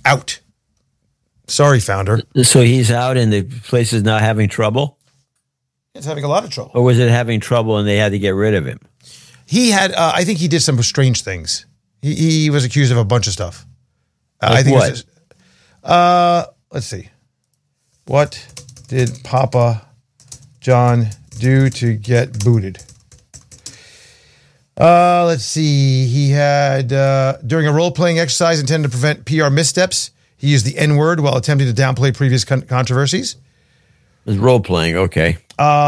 out. Sorry, founder. So he's out and the place is not having trouble? It's having a lot of trouble. Or was it having trouble and they had to get rid of him? He had, I think he did some strange things. He was accused of a bunch of stuff. Like I think what? It was, let's see. What did Papa John do to get booted? Let's see. He had, during a role-playing exercise intended to prevent PR missteps, he used the N-word while attempting to downplay previous controversies. It was role-playing, okay.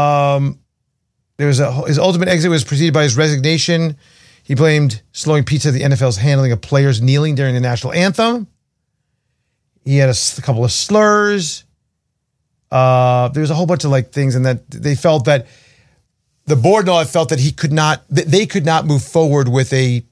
His ultimate exit was preceded by his resignation. He blamed slowing pizza at the NFL's handling of players kneeling during the national anthem. He had a couple of slurs. There was a whole bunch of things, and that they felt that the board and all felt that they could not move forward with a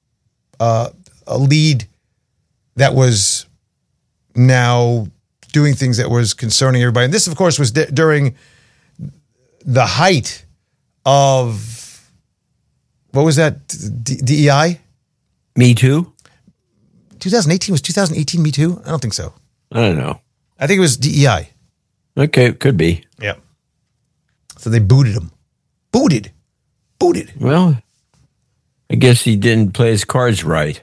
lead that was now doing things that was concerning everybody. And this, of course, was during the height of, what was that, DEI? Me Too? 2018? Was 2018 Me Too? I don't think so. I don't know. I think it was DEI. Okay, it could be. Yeah. So they booted him. Booted. Well, I guess he didn't play his cards right.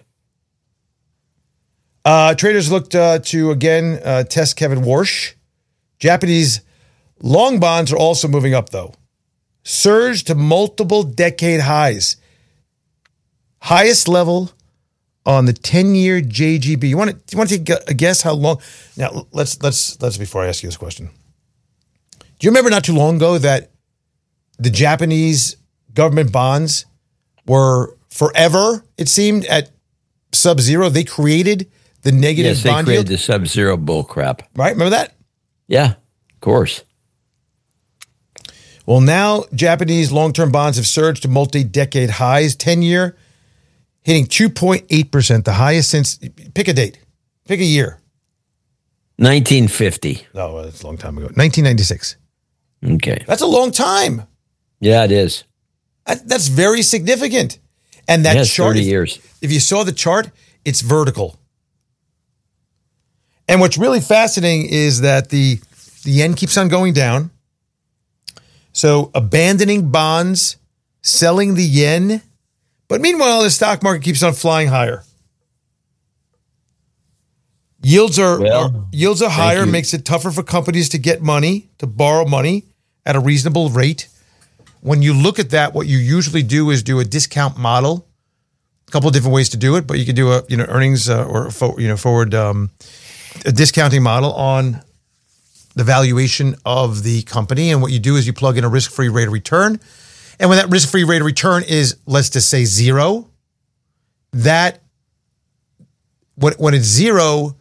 Traders looked to, again, test Kevin Warsh. Japanese long bonds are also moving up, though. Surged to multiple decade highs. Highest level on the 10-year JGB. You want to take a guess how long? Now, let's before I ask you this question. Do you remember not too long ago that the Japanese government bonds were forever, it seemed, at sub-zero? They created the negative bond yield. Yes, they created the sub-zero bull crap. Right? Remember that? Yeah, of course. Well, now Japanese long-term bonds have surged to multi-decade highs. 10-year hitting 2.8%, the highest since, pick a date, pick a year. 1950. Oh, that's a long time ago. 1996. Okay. That's a long time. Yeah, it is. That's very significant. And that chart, 30 years. If you saw the chart, it's vertical. And what's really fascinating is that the yen keeps on going down. So abandoning bonds, selling the yen. But meanwhile, the stock market keeps on flying higher. Yields are higher, makes it tougher for companies to get money, to borrow money at a reasonable rate. When you look at that, what you usually do is do a discount model. A couple of different ways to do it, but you could do a earnings or forward a discounting model on the valuation of the company. And what you do is you plug in a risk-free rate of return. And when that risk-free rate of return is, let's just say, zero, that when it's zero,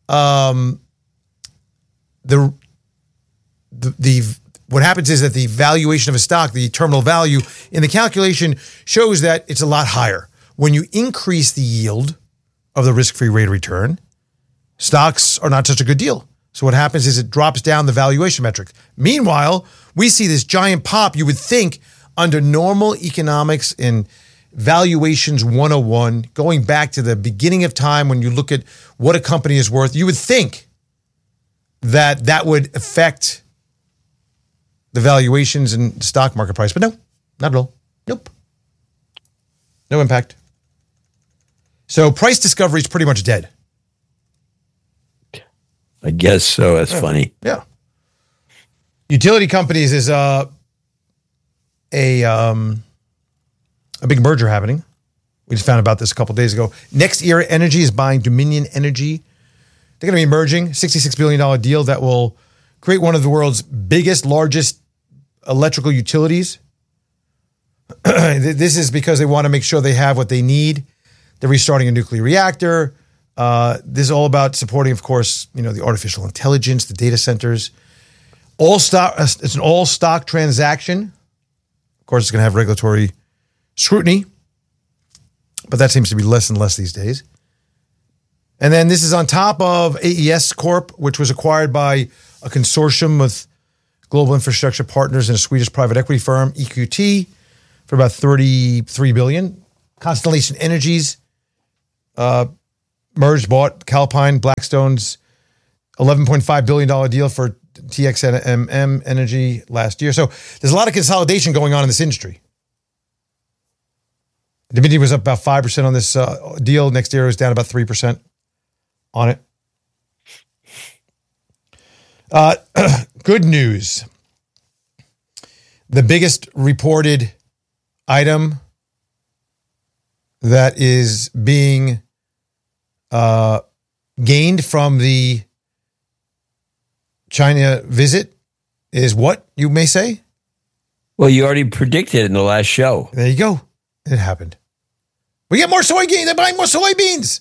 what happens is that the valuation of a stock, the terminal value in the calculation, shows that it's a lot higher. When you increase the yield of the risk-free rate of return, stocks are not such a good deal. So what happens is it drops down the valuation metric. Meanwhile, we see this giant pop. You would think under normal economics in valuations 101, going back to the beginning of time when you look at what a company is worth, you would think that would affect the valuations and stock market price. But no, not at all. Nope. No impact. So price discovery is pretty much dead. I guess so. That's funny. Yeah. Utility companies is a big merger happening. We just found about this a couple days ago. Next Era Energy is buying Dominion Energy. They're going to be merging, $66 billion deal that will create one of the world's biggest, largest electrical utilities. This is because they want to make sure they have what they need. They're restarting a nuclear reactor. This is all about supporting, of course, the artificial intelligence, the data centers. It's an all-stock transaction. Of course, it's going to have regulatory scrutiny, but that seems to be less and less these days. And then this is on top of AES Corp, which was acquired by a consortium with global infrastructure partners and a Swedish private equity firm, EQT, for about $33 billion. Constellation Energies merged, bought Calpine, Blackstone's $11.5 billion deal for TXMM Energy last year. So there's a lot of consolidation going on in this industry. Dominion was up about 5% on this deal. NextEra was down about 3% on it. Good news. The biggest reported item that is being gained from the China visit is what, you may say? Well, you already predicted it in the last show. There you go. It happened. We get more soybeans. They're buying more soybeans.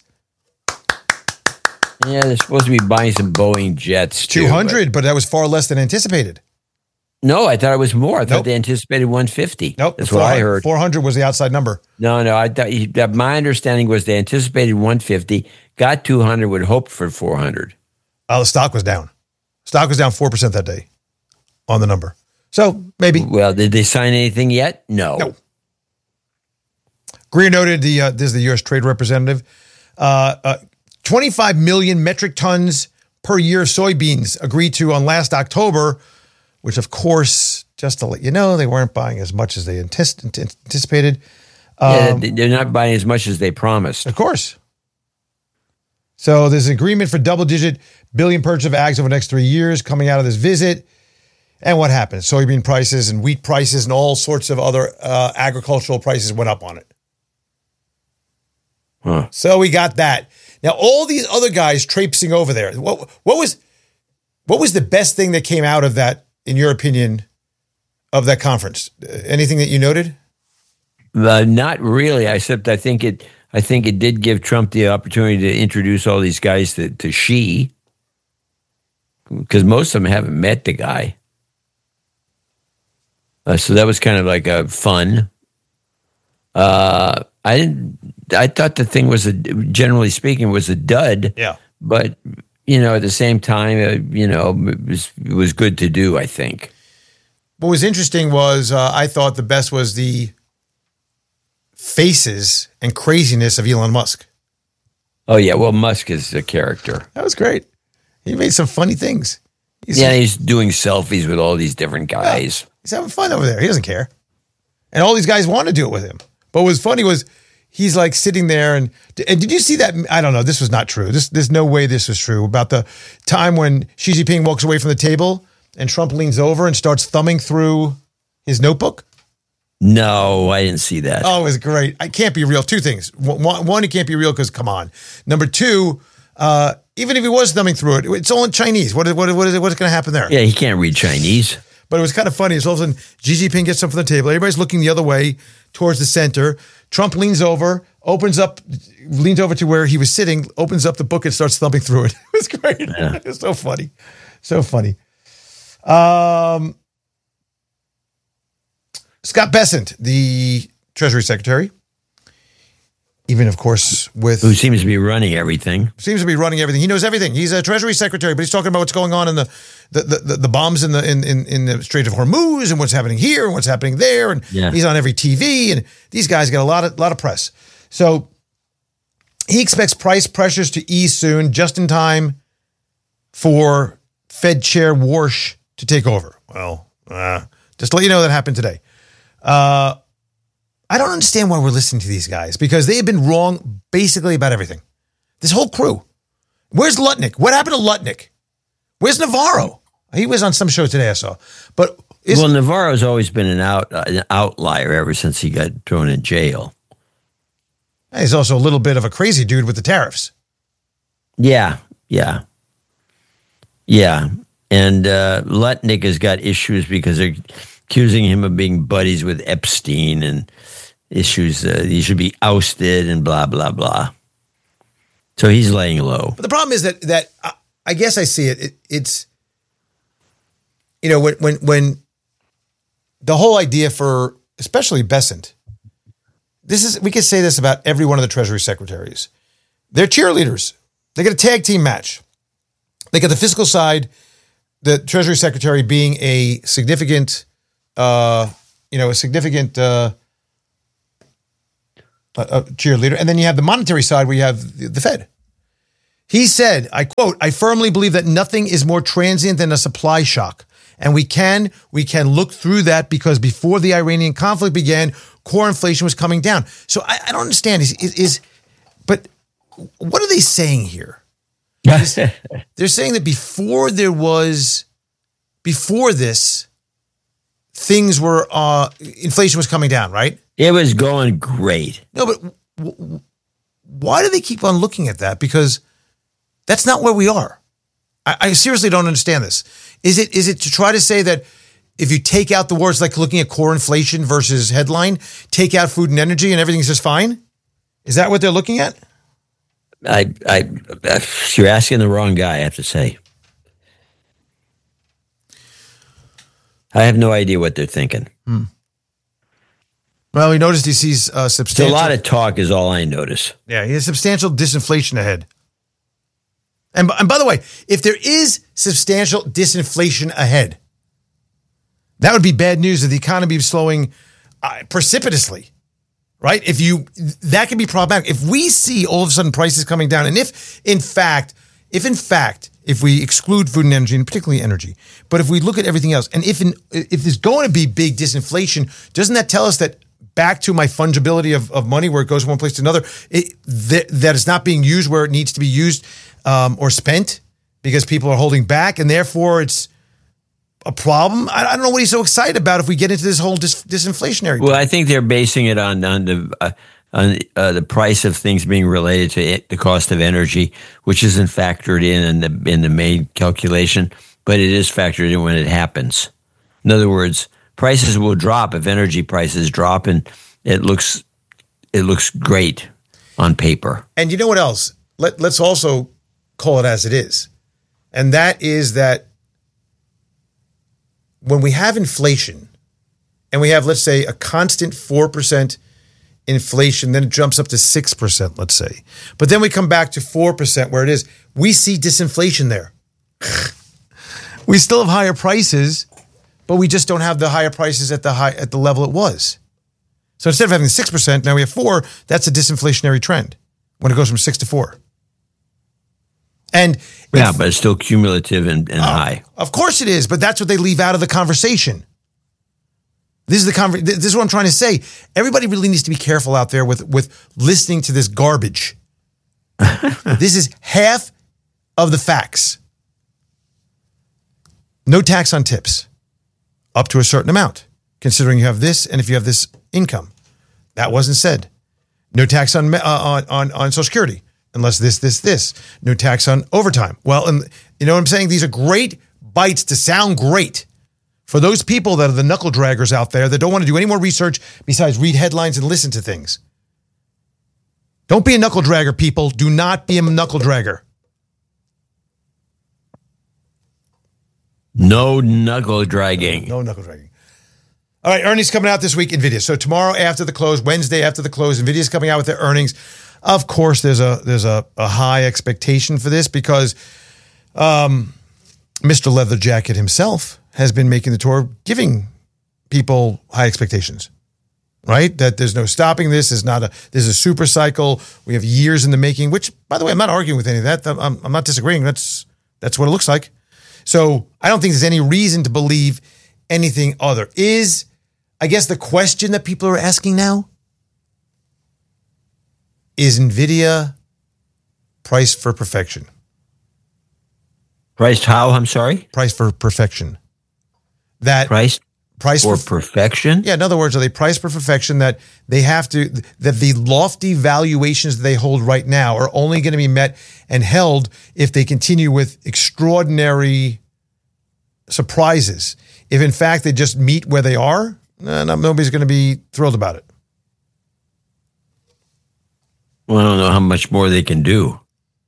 Yeah, they're supposed to be buying some Boeing jets, too. 200, but that was far less than anticipated. No, I thought it was more. I thought Nope. They anticipated 150. Nope. That's what I heard. 400 was the outside number. No, I thought my understanding was they anticipated 150, got 200, would hope for 400. The stock was down. Stock was down 4% that day on the number. So maybe. Well, did they sign anything yet? No. Greer noted this is the U.S. Trade Representative. 25 million metric tons per year of soybeans agreed to on last October, which of course, just to let you know, they weren't buying as much as they anticipated. They're not buying as much as they promised. Of course. So there's an agreement for double-digit billion purchase of ags over the next 3 years coming out of this visit. And what happened? Soybean prices and wheat prices and all sorts of other agricultural prices went up on it. Huh. So we got that. Now, all these other guys traipsing over there. What was the best thing that came out of that, in your opinion, of that conference? Anything that you noted? Not really, except I think it did give Trump the opportunity to introduce all these guys to Xi, because most of them haven't met the guy. So that was kind of like a fun. I thought the thing was generally speaking was a dud. Yeah. But at the same time, it was good to do, I think. What was interesting was I thought the best was the faces and craziness of Elon Musk. Oh yeah, well, Musk is a character. That was great. He made some funny things. He's doing selfies with all these different guys. Yeah, he's having fun over there. He doesn't care. And all these guys want to do it with him. But what was funny was he's like sitting there and did you see that? I don't know. This was not true. There's no way this was true about the time when Xi Jinping walks away from the table and Trump leans over and starts thumbing through his notebook. No, I didn't see that. Oh, it was great. It can't be real. Two things. One, it can't be real because come on. Number two, even if he was thumbing through it, it's all in Chinese. What's going to happen there? Yeah, he can't read Chinese. But it was kind of funny. So all of a sudden, Xi Jinping gets up from the table. Everybody's looking the other way towards the center. Trump leans over to where he was sitting, opens up the book and starts thumbing through it. It was great. Yeah. It was so funny. So funny. Scott Bessent, the Treasury Secretary, even, of course, who seems to be running everything. He knows everything. He's a Treasury Secretary, but he's talking about what's going on in the bombs in the Strait of Hormuz and what's happening here and what's happening there. And he's on every TV. And these guys get a lot of press. So he expects price pressures to ease soon, just in time for Fed Chair Warsh to take over. Well, just to let you know that happened today. I don't understand why we're listening to these guys because they have been wrong basically about everything. This whole crew. Where's Lutnick? What happened to Lutnick? Where's Navarro? He was on some show today I saw. But Navarro's always been an outlier ever since he got thrown in jail. He's also a little bit of a crazy dude with the tariffs. Yeah. And Lutnick has got issues because they're accusing him of being buddies with Epstein and issues. He should be ousted and blah, blah, blah. So he's laying low. But the problem is that I guess I see it. It's, when the whole idea for, especially Bessent, we could say this about every one of the Treasury secretaries. They're cheerleaders. They get a tag team match. They get the fiscal side, the Treasury Secretary being a significant cheerleader. And then you have the monetary side where you have the Fed. He said, I quote, "I firmly believe that nothing is more transient than a supply shock. And we can look through that because before the Iranian conflict began, core inflation was coming down." So I don't understand. But what are they saying here? They're saying that before this, things were, inflation was coming down, right? It was going great. No, but why do they keep on looking at that? Because that's not where we are. I seriously don't understand this. Is it to try to say that if you take out the words, like looking at core inflation versus headline, take out food and energy and everything's just fine? Is that what they're looking at? You're asking the wrong guy, I have to say. I have no idea what they're thinking. Well, we noticed he sees substantial. It's a lot of talk is all I notice. Yeah, he has substantial disinflation ahead. And by the way, if there is substantial disinflation ahead, that would be bad news if the economy is slowing precipitously, right? That can be problematic. If we see all of a sudden prices coming down, and if in fact, if we exclude food and energy, and particularly energy, but if we look at everything else, and if there's going to be big disinflation, doesn't that tell us that, back to my fungibility of money, where it goes from one place to another, that it's not being used where it needs to be used or spent because people are holding back, and therefore it's a problem? I don't know what he's so excited about if we get into this whole disinflationary. Well, I think they're basing it on the price of things being related to the cost of energy, which isn't factored in the main calculation, but it is factored in when it happens. In other words, prices will drop if energy prices drop, and it looks great on paper. And you know what else? Let's also call it as it is. And that is that when we have inflation and we have, let's say, a constant 4% inflation, then it jumps up to 6%, let's say. But then we come back to 4% where it is. We see disinflation there. We still have higher prices, but we just don't have the higher prices at the level it was. So instead of having 6%, now we have 4%. That's a disinflationary trend when it goes from 6 to 4. And but it's still cumulative and high. Of course it is, but that's what they leave out of the conversation. This is what I'm trying to say. Everybody really needs to be careful out there with listening to this garbage. This is half of the facts. No tax on tips. Up to a certain amount, considering you have this, and if you have this income. That wasn't said. No tax on Social Security, unless this. No tax on overtime. Well, and you know what I'm saying? These are great bites to sound great for those people that are the knuckle draggers out there that don't want to do any more research besides read headlines and listen to things. Don't be a knuckle dragger, people. Do not be a knuckle dragger. No knuckle dragging. No knuckle dragging. All right, earnings coming out this week, NVIDIA. So tomorrow after the close, Wednesday after the close, NVIDIA's coming out with their earnings. Of course, there's a high expectation for this because Mr. Leather Jacket himself has been making the tour, giving people high expectations, right? That there's no stopping this. There's a super cycle. We have years in the making, which, by the way, I'm not arguing with any of that. I'm not disagreeing. That's what it looks like. So I don't think there's any reason to believe anything other. I guess the question that people are asking now, is NVIDIA priced for perfection? Priced how? I'm sorry? Priced for perfection. Priced for perfection? Yeah, in other words, are they priced for perfection that the lofty valuations that they hold right now are only going to be met and held if they continue with extraordinary surprises? If in fact they just meet where they are, nobody's going to be thrilled about it. Well, I don't know how much more they can do.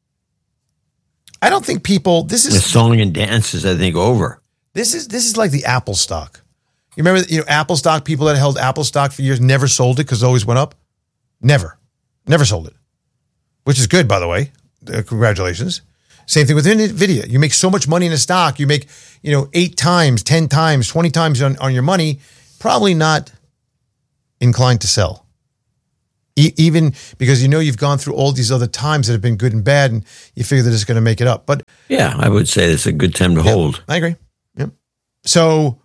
I don't think people. This is the song and dance is, I think, over. This is like the Apple stock. You remember, Apple stock. People that held Apple stock for years never sold it because it always went up. Never sold it, which is good, by the way. Congratulations. Same thing with NVIDIA. You make so much money in a stock. You make 8 times, 10 times, 20 times on your money. Probably not inclined to sell. Even because you've gone through all these other times that have been good and bad, and you figure that it's going to make it up. But yeah, I would say it's a good time to hold. I agree. Yep. So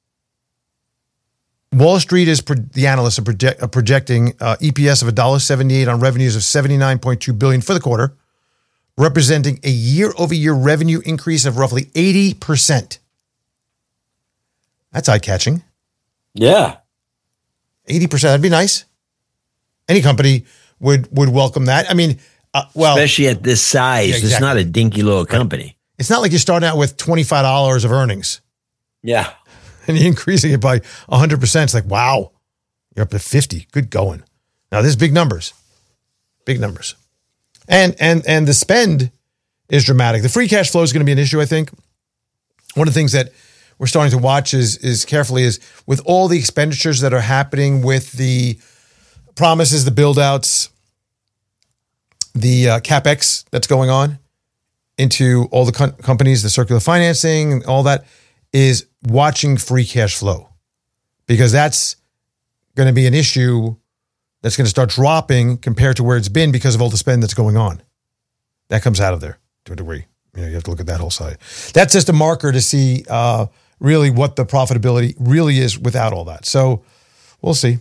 Wall Street the analysts are projecting EPS of $1.78 on revenues of $79.2 billion for the quarter, representing a year-over-year revenue increase of roughly 80%. That's eye-catching. Yeah. 80%, that'd be nice. Any company would welcome that. I mean, especially at this size, yeah, exactly. It's not a dinky little company. Right. It's not like you're starting out with $25 of earnings. Yeah. And you're increasing it by 100%. It's like, wow, you're up to 50. Good going. Now, there's big numbers. Big numbers. And the spend is dramatic. The free cash flow is going to be an issue, I think. One of the things that we're starting to watch is carefully is with all the expenditures that are happening with the promises, the build-outs, the CapEx that's going on into all the companies, the circular financing, all that, is watching free cash flow, because that's going to be an issue that's going to start dropping compared to where it's been because of all the spend that's going on. That comes out of there to a degree. You have to look at that whole side. That's just a marker to see really what the profitability really is without all that. So we'll see.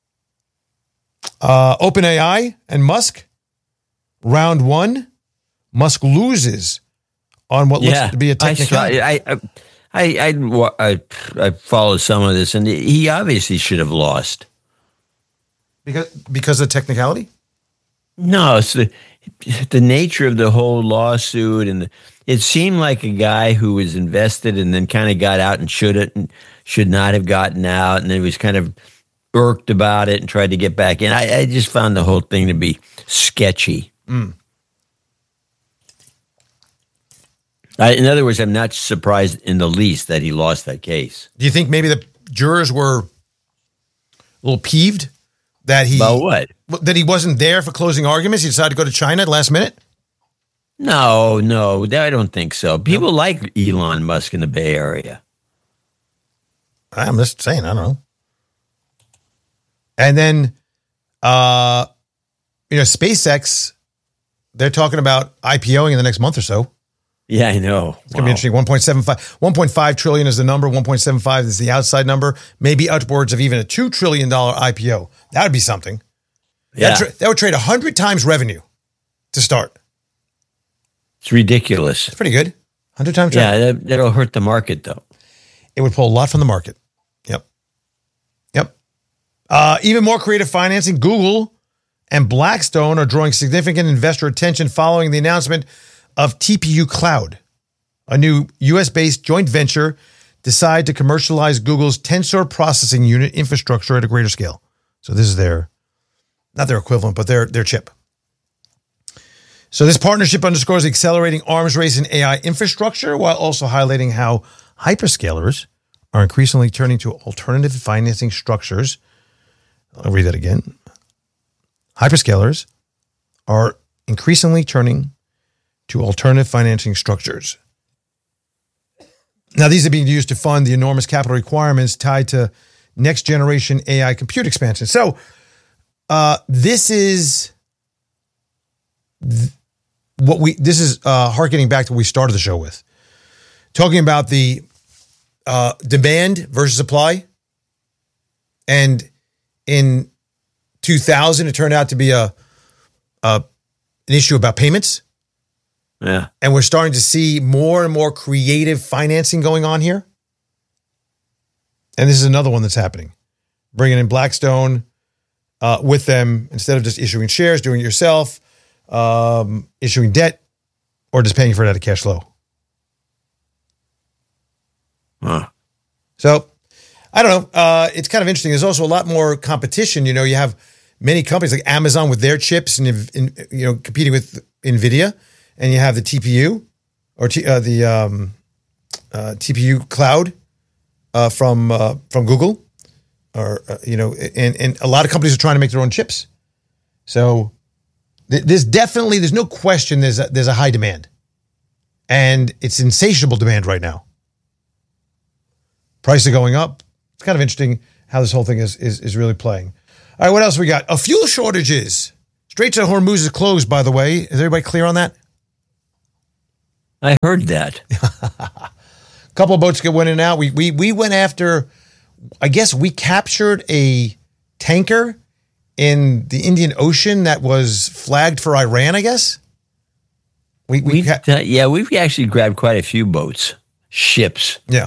OpenAI and Musk, round one. Musk loses on what looks to be a technicality. I followed some of this, and he obviously should have lost. Because of technicality? No, it's the nature of the whole lawsuit, and it seemed like a guy who was invested and then kind of got out and should not have gotten out, and then was kind of irked about it and tried to get back in. I just found the whole thing to be sketchy. In other words, I'm not surprised in the least that he lost that case. Do you think maybe the jurors were a little peeved that about what? That he wasn't there for closing arguments? He decided to go to China at the last minute? No, I don't think so. People like Elon Musk in the Bay Area. I'm just saying, I don't know. And then, SpaceX, they're talking about IPOing in the next month or so. Yeah, I know. It's going to be interesting. 1.5 trillion is the number. 1.75 is the outside number. Maybe upwards of even a $2 trillion IPO. That would be something. Yeah. That would trade 100 times revenue to start. It's ridiculous. It's pretty good. 100 times revenue. Yeah, that'll hurt the market, though. It would pull a lot from the market. Yep. Even more creative financing. Google and Blackstone are drawing significant investor attention following the announcement of TPU Cloud, a new U.S.-based joint venture designed to commercialize Google's Tensor Processing Unit infrastructure at a greater scale. So this is not their equivalent, but their chip. So this partnership underscores the accelerating arms race in AI infrastructure while also highlighting how hyperscalers are increasingly turning to alternative financing structures. I'll read that again. Hyperscalers are increasingly turning to alternative financing structures. Now, these are being used to fund the enormous capital requirements tied to next generation AI compute expansion. So this is hearkening back to what we started the show with, talking about the demand versus supply. And in 2000, it turned out to be an issue about payments. Yeah. And we're starting to see more and more creative financing going on here. And this is another one that's happening. Bringing in Blackstone with them, instead of just issuing shares, doing it yourself, issuing debt, or just paying for it out of cash flow. Huh. So, I don't know. It's kind of interesting. There's also a lot more competition. You have many companies like Amazon with their chips and competing with NVIDIA. And you have the TPU or the TPU Cloud from Google, and a lot of companies are trying to make their own chips. So there's no question there's a high demand, and it's insatiable demand right now. Prices are going up. It's kind of interesting how this whole thing is really playing. All right, what else we got? Fuel shortages. Straits of Hormuz is closed, by the way. Is everybody clear on that? I heard that. A couple of boats get went in and out. We went after, I guess we captured a tanker in the Indian Ocean that was flagged for Iran, I guess. We've actually grabbed quite a few boats, ships. Yeah.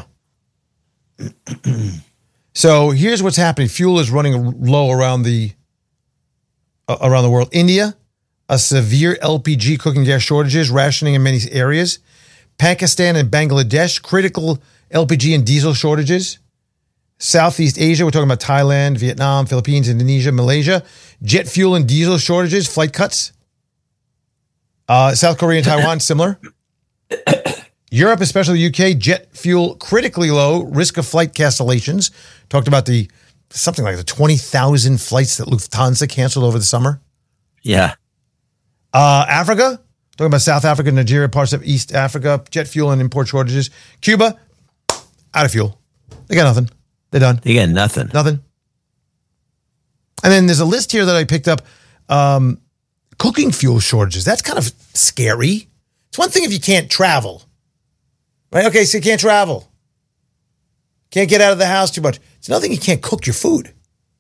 So here's what's happening. Fuel is running low around the world. India, a severe LPG cooking gas shortages, rationing in many areas. Pakistan and Bangladesh, critical LPG and diesel shortages. Southeast Asia, we're talking about Thailand, Vietnam, Philippines, Indonesia, Malaysia. Jet fuel and diesel shortages, flight cuts. South Korea and Taiwan, similar. Europe, especially the UK, jet fuel critically low, risk of flight cancellations. Talked about something like the 20,000 flights that Lufthansa canceled over the summer. Yeah. Africa, talking about South Africa, Nigeria, parts of East Africa, jet fuel and import shortages. Cuba, out of fuel. They got nothing. They're done. They got nothing. Nothing. And then there's a list here that I picked up. Cooking fuel shortages. That's kind of scary. It's one thing if you can't travel. Right? Okay, so you can't travel. Can't get out of the house too much. It's another thing you can't cook your food.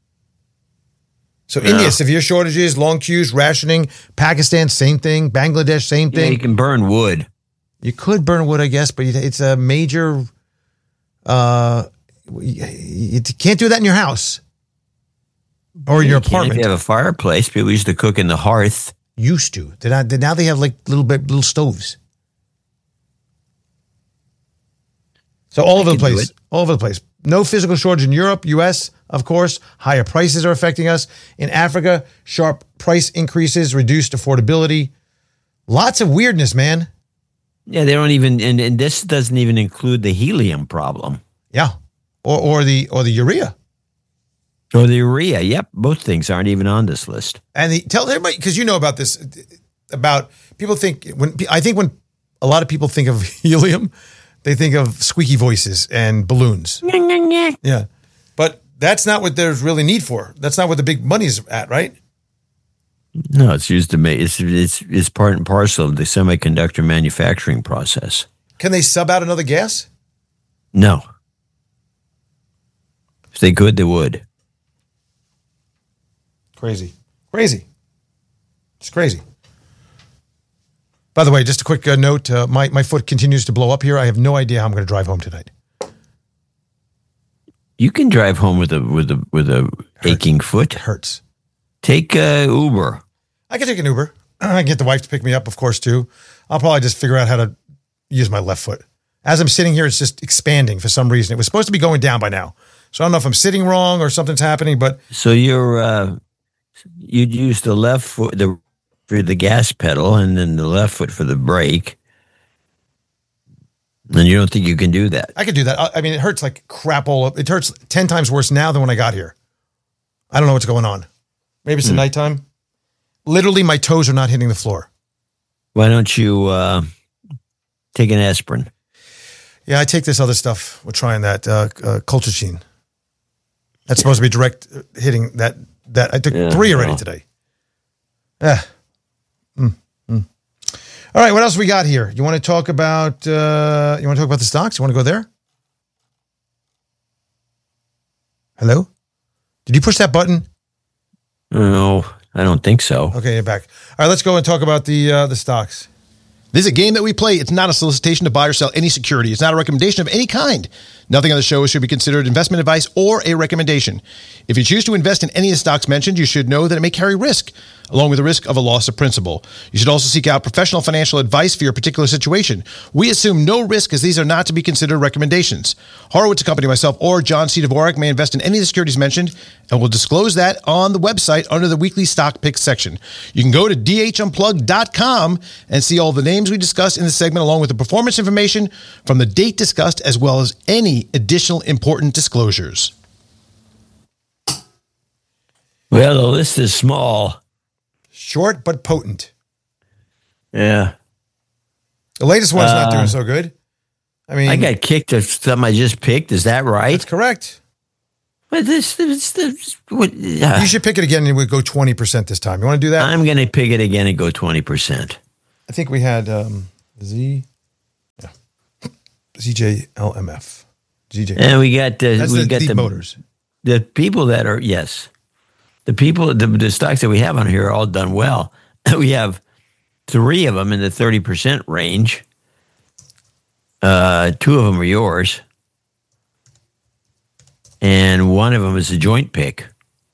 So India, severe shortages, long queues, rationing. Pakistan, same thing. Bangladesh, same thing. Yeah, you can burn wood. You could burn wood, I guess, but it's a major... you can't do that in your house. Or in your apartment. If you have a fireplace, people used to cook in the hearth. Used to. Now they have like little stoves. So all over the place. All over the place. No physical shortage in Europe, U.S., of course. Higher prices are affecting us. In Africa, sharp price increases, reduced affordability. Lots of weirdness, man. Yeah, they don't even, and this doesn't even include the helium problem. Yeah. Or the urea. Or the urea. Yep. Both things aren't even on this list. And tell everybody, because you know about this, about people think, when a lot of people think of helium, they think of squeaky voices and balloons. Yeah. But that's not what there's really need for. That's not what the big money's at, right? No, it's used to make, it's part and parcel of the semiconductor manufacturing process. Can they sub out another gas? No. If they could, they would. Crazy. It's crazy. By the way, just a quick note, my foot continues to blow up here. I have no idea how I'm going to drive home tonight. You can drive home with a aching foot. It hurts. Take Uber. I can take an Uber. I can get the wife to pick me up, of course, too. I'll probably just figure out how to use my left foot. As I'm sitting here, it's just expanding for some reason. It was supposed to be going down by now. So I don't know if I'm sitting wrong or something's happening, but... So you'd use the left foot for the gas pedal and then the left foot for the brake. And you don't think you can do that? I could do that. I mean, it hurts like crap all up. It hurts 10 times worse now than when I got here. I don't know what's going on. Maybe it's the nighttime. Literally, my toes are not hitting the floor. Why don't you take an aspirin? Yeah, I take this other stuff. We're trying that colchicine. That's supposed to be direct hitting that. I took 3 already today. All right, what else we got here? You want to talk about the stocks? You want to go there? Hello? Did you push that button? No, I don't think so. Okay, you're back. All right, let's go and talk about the stocks. This is a game that we play. It's not a solicitation to buy or sell any security. It's not a recommendation of any kind. Nothing on the show should be considered investment advice or a recommendation. If you choose to invest in any of the stocks mentioned, you should know that it may carry risk, along with the risk of a loss of principal. You should also seek out professional financial advice for your particular situation. We assume no risk as these are not to be considered recommendations. Horowitz & Company, myself, or John C. Dvorak may invest in any of the securities mentioned, and we'll disclose that on the website under the weekly stock picks section. You can go to dhunplugged.com and see all the names we discussed in this segment, along with the performance information from the date discussed, as well as any additional important disclosures. Well, the list is small. Short but potent. Yeah. The latest one's not doing so good. I mean, I got kicked of something I just picked. Is that right? That's correct. But You should pick it again and we'll go 20% this time. You want to do that? I'm going to pick it again and go 20%. I think we had ZJLMF. And we got That's the motors. The people that are the stocks that we have on here are all done well. We have 3 of them in the 30% range. 2 of them are yours. And 1 of them is a joint pick.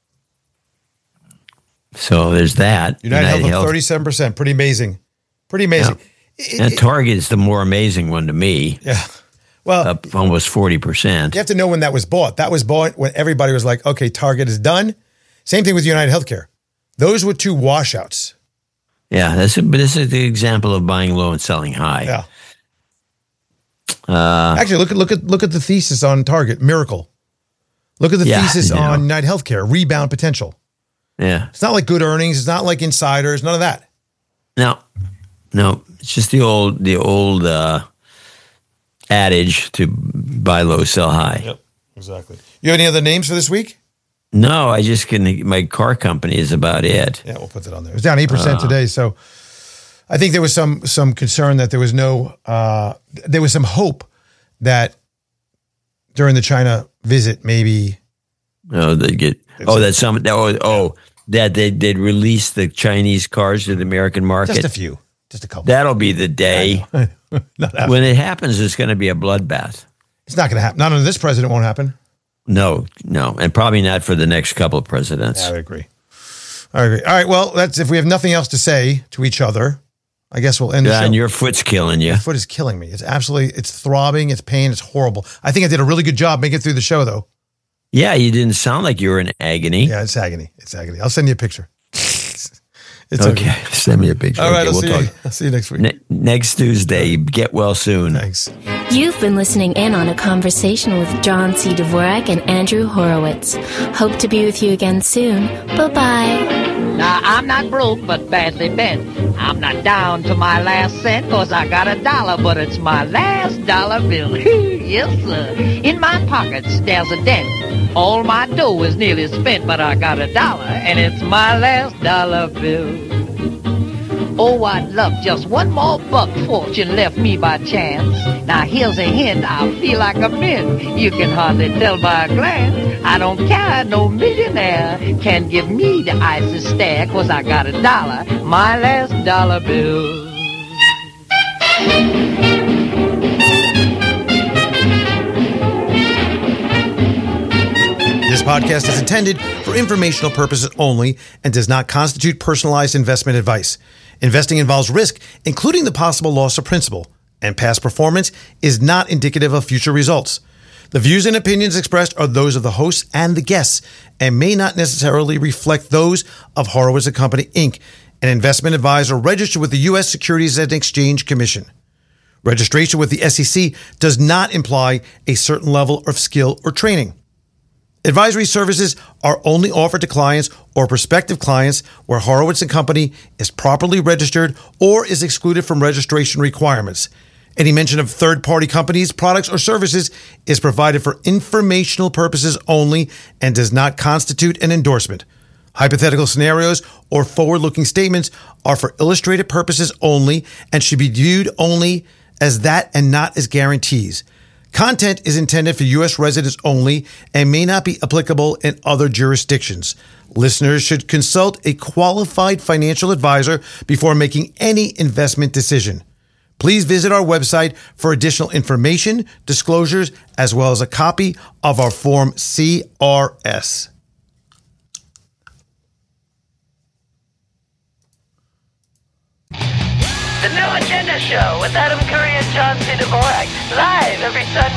So there's that. United Health, 37%. Pretty amazing. Yeah. Target is the more amazing one to me. Yeah. Well, up almost 40%. You have to know when that was bought. That was bought when everybody was like, okay, Target is done. Same thing with United Healthcare. Those were 2 washouts. Yeah, this is the example of buying low and selling high. Yeah. Actually, look at the thesis on Target, miracle. Look at the thesis on United Healthcare, rebound potential. Yeah. It's not like good earnings. It's not like insiders. None of that. No, it's just the old adage to buy low, sell high. Yep, exactly. You have any other names for this week? No, my car company is about it. Yeah, we'll put that on there. It was down 8% today. So I think there was some concern that there was there was some hope that during the China visit, maybe. Oh, that they'd release the Chinese cars to the American market. Just a few, just a couple. That'll be the day. When it happens, it's going to be a bloodbath. It's not going to happen. Not under this president, won't happen. No, and probably not for the next couple of presidents. Yeah, I agree. All right. Well, that's if we have nothing else to say to each other, I guess we'll end the show. And your foot's killing you. My foot is killing me. It's throbbing. It's pain. It's horrible. I think I did a really good job making it through the show, though. Yeah, you didn't sound like you were in agony. Yeah, it's agony. I'll send you a picture. It's okay. Send me a picture. All right, okay, I'll see you next week. Next Tuesday. Get well soon. Thanks. You've been listening in on a conversation with John C. Dvorak and Andrew Horowitz. Hope to be with you again soon. Bye-bye. Now, I'm not broke, but badly bent. I'm not down to my last cent, 'cause I got $1, but it's my last dollar bill. Yes, sir. In my pockets, there's a dent. All my dough is nearly spent, but I got $1, and it's my last dollar bill. Oh, I'd love just one more buck fortune left me by chance. Now, here's a hint, I feel like a mint. You can hardly tell by a glance. I don't care, no millionaire can give me the icy stare, 'cause I got $1, my last dollar bill. This podcast is intended for informational purposes only and does not constitute personalized investment advice. Investing involves risk, including the possible loss of principal, and past performance is not indicative of future results. The views and opinions expressed are those of the hosts and the guests and may not necessarily reflect those of Horowitz & Company, Inc., an investment advisor registered with the U.S. Securities and Exchange Commission. Registration with the SEC does not imply a certain level of skill or training. Advisory services are only offered to clients or prospective clients where Horowitz & Company is properly registered or is excluded from registration requirements. Any mention of third-party companies, products, or services is provided for informational purposes only and does not constitute an endorsement. Hypothetical scenarios or forward-looking statements are for illustrative purposes only and should be viewed only as that and not as guarantees. Content is intended for U.S. residents only and may not be applicable in other jurisdictions. Listeners should consult a qualified financial advisor before making any investment decision. Please visit our website for additional information, disclosures, as well as a copy of our Form CRS. The New Agenda Show with Adam Curry and John C. Dvorak, live every Sunday.